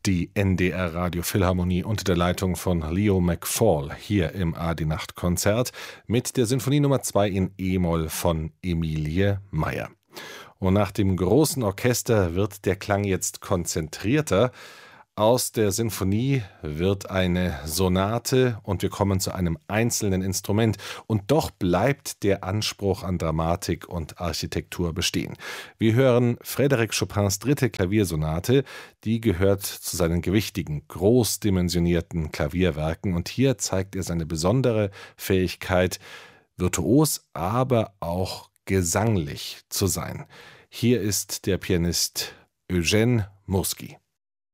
Die NDR Radio Philharmonie unter der Leitung von Leo McFall hier im AD-Nacht-Konzert mit der Sinfonie Nummer 2 in E-Moll von Emilie Meyer. Und nach dem großen Orchester wird der Klang jetzt konzentrierter. Aus der Sinfonie wird eine Sonate und wir kommen zu einem einzelnen Instrument. Und doch bleibt der Anspruch an Dramatik und Architektur bestehen. Wir hören Frédéric Chopins 3. Klaviersonate. Die gehört zu seinen gewichtigen, großdimensionierten Klavierwerken. Und hier zeigt er seine besondere Fähigkeit, virtuos, aber auch gesanglich zu sein. Hier ist der Pianist Eugène Murski.